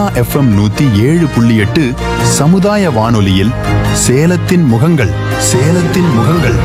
FM 107.8 சமுதாய வானொலியில் சேலத்தின் முகங்கள். சேலத்தின் முகங்கள்.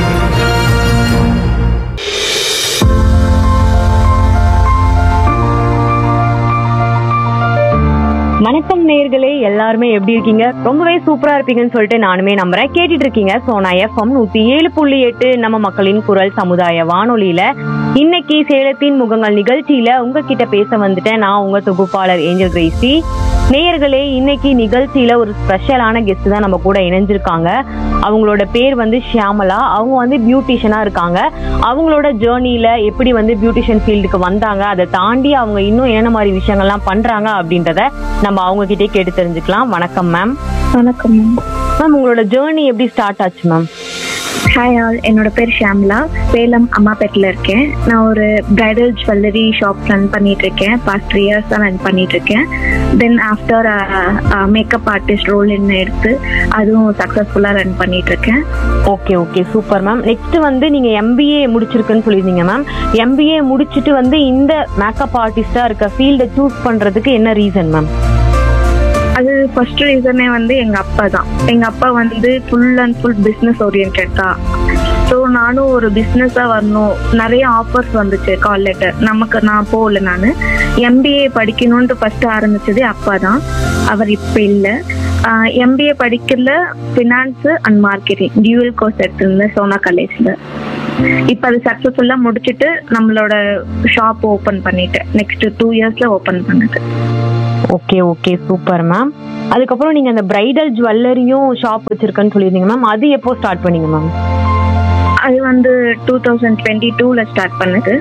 வணக்கம் நேயர்களே, எல்லாருமே எப்படி இருக்கீங்க? ரொம்பவே சூப்பரா இருப்பீங்கன்னு சொல்லிட்டு நானுமே நம்புறேன். கேட்டுட்டு இருக்கீங்க சோனா FM 107.8 நம்ம மக்களின் குரல் சமுதாய வானொலியில. இன்னைக்கு சேலத்தின் முகங்கள் நிகழ்ச்சியில உங்ககிட்ட பேச வந்துட்டேன். நான் உங்க தொகுப்பாளர் ஏஞ்சல் கிரேசி. நேயர்களே, இன்னைக்கு நிகழ்ச்சியில ஒரு ஸ்பெஷலான கெஸ்ட் தான் நம்ம கூட இணைஞ்சிருக்காங்க. அவங்களோட பேர் வந்து ஷியாமலா. அவங்க வந்து பியூட்டிஷியனா இருக்காங்க. அவங்களோட ஜேர்னியில எப்படி வந்து பியூட்டிஷியன் ஃபீல்டுக்கு வந்தாங்க, அதை தாண்டி அவங்க இன்னும் என்னென்ன மாதிரி விஷயங்கள்லாம் பண்றாங்க அப்படின்றத நம்ம அவங்க கிட்டே கேட்டு தெரிஞ்சுக்கலாம். வணக்கம் மேம். வணக்கம் மேம். மேம், உங்களோட ஜேர்னி எப்படி ஸ்டார்ட் ஆச்சு மேம்? ஹாய் ஆல், என்னோட பேர் ஷியாமலா. சேலம் அம்மாபேட்டில் இருக்கேன். நான் ஒரு பிரைடல் ஜுவல்லரி ஷாப் ரன் பண்ணிட்டு இருக்கேன். பாஸ்ட் 3 years தான் ரன் பண்ணிட்டு இருக்கேன். Then after makeup artist role எடுத்து அதுவும் சக்ஸஸ்ஃபுல்லாக ரன் பண்ணிட்டு இருக்கேன். Okay okay, super ma'am. Next வந்து நீங்க MBA முடிச்சிருக்குன்னு சொல்லியிருந்தீங்க மேம். MBA முடிச்சுட்டு வந்து இந்த மேக்கப் ஆர்டிஸ்டா இருக்க ஃபீல்டை சூஸ் பண்றதுக்கு என்ன ரீசன் மேம்? அது ஃபர்ஸ்ட் ரீசனே வந்து எங்க அப்பா தான். எங்க அப்பா வந்து full and full business orient தான். ஸோ நானும் ஒரு பிஸ்னஸா வரணும். நிறைய ஆஃபர்ஸ் வந்துச்சு, கால் லெட்டர். நான் போகல. நான் MBA படிக்கணும்னு ஃபர்ஸ்ட் ஆரம்பிச்சதே அப்பா தான். அவர் இப்ப இல்லை. MBA படிக்கல, finance and marketing dual course எடுத்திருந்தேன் சோனா காலேஜ்ல. இப்ப அது சக்சஸ்ஃபுல்லா முடிச்சுட்டு நம்மளோட ஷாப் ஓபன் பண்ணிட்டேன். நெக்ஸ்ட் 2 yearsல ஓபன் பண்ணது. Okay okay, super ma'am. அதுக்கப்புறம் நீங்க அந்த பிரைடல் ஜுவல்லரியும் ஷாப் வச்சிருக்கேன்னு சொல்லியிருந்தீங்க மேம். அது எப்போ ஸ்டார்ட் பண்ணீங்க மேம்? அது வந்து 2022ல ஸ்டார்ட் பண்ணது.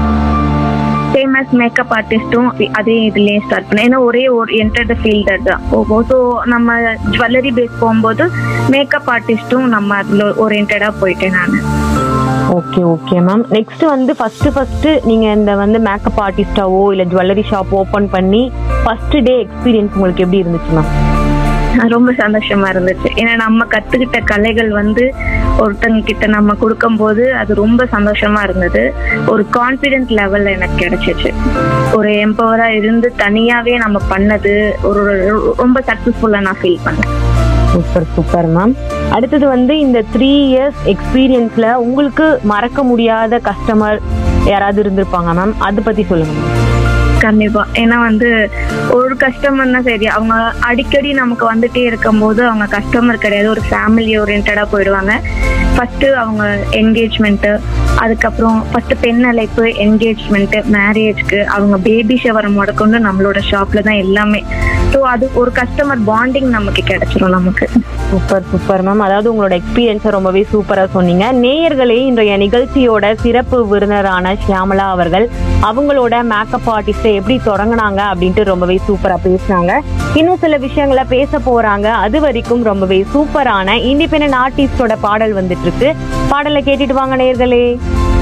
ஃபேமஸ் மேக்கப் ஆர்டிஸ்டும் அதே இதுலயே ஸ்டார்ட் பண்ணேன். ஏன்னா ஒரே என்டர்ட ஃபீல்டர் தான். ஸோ நம்ம ஜுவல்லரி பேஸ் போகும்போது மேக்கப் ஆர்டிஸ்டும் நம்ம அதுல ஓரியன்டா போயிட்டேன் நான். Okay okay ma'am. நெக்ஸ்ட் வந்து ஃபர்ஸ்ட் நீங்க இந்த வந்து மேக்கப் ஆர்டிஸ்டாவோ இல்ல ஜுவல்லரி ஷாப் ஓபன் பண்ணி ஃபர்ஸ்ட் டே எக்ஸ்பீரியன்ஸ் உங்களுக்கு எப்படி இருந்துச்சு மேம்? ரொம்ப சந்தோஷமா இருந்துச்சு. ஏன்னா நம்ம கத்துக்கிட்ட கலைகள் வந்து ஒருத்தங்க கிட்ட நம்ம கொடுக்கும் போது அது ரொம்ப சந்தோஷமா இருந்தது. ஒரு கான்பிடென்ட் லெவல்ல எனக்கு கிடைச்சிச்சு. ஒரு எம்பவரா இருந்து தனியாவே நம்ம பண்ணது ஒரு ரொம்ப சக்சஸ்ஃபுல்லா நான் ஃபீல் பண்ணேன். Super super ma'am. அடுத்தது வந்து இந்த 3 years எக்ஸ்பீரியன்ஸ்ல உங்களுக்கு மறக்க முடியாத கஸ்டமர் யாராவது இருந்திருப்பாங்க மேம், அதை பத்தி சொல்லுங்க மேம். கண்டிப்பா. ஏன்னா வந்து ஒரு கஸ்டமர்னா சரி, அவங்க அடிக்கடி நமக்கு வந்துட்டே இருக்கும் போது அவங்க கஸ்டமர் கிடையாது, ஒரு ஃபேமிலி ஓரியன்டா போயிடுவாங்க. ஃபர்ஸ்ட் அவங்க என்கேஜ்மெண்ட், அதுக்கப்புறம் ஃபர்ஸ்ட் பெண் அழைப்பு, என்கேஜ்மெண்ட், மேரேஜ்க்கு, அவங்க பேபி ஷவர் முடக்கொண்டு நம்மளோட ஷாப்ல தான் எல்லாமே. ஸோ அது ஒரு கஸ்டமர் பாண்டிங் நமக்கு கிடைச்சிரும் நமக்கு. Super super ma'am. அதாவது உங்களோட எக்ஸ்பீரியன்ஸை ரொம்பவே சூப்பரா சொன்னீங்க. நேயர்களே, இன்றைய நிகழ்ச்சியோட சிறப்பு விருந்தினரான ஷியாமலா அவர்கள் அவங்களோட மேக்கப் ஆர்டிஸ்டை எப்படி தொடங்கினாங்க அப்படின்ட்டு ரொம்பவே சூப்பரா பேசினாங்க. இன்னும் சில விஷயங்களை பேச போறாங்க. அது வரைக்கும் ரொம்பவே சூப்பரான இண்டிபெண்டன்ட் ஆர்டிஸ்டோட பாடல் வந்துட்டு இருக்கு. பாடலை கேட்டுட்டு வாங்க நேயர்களே.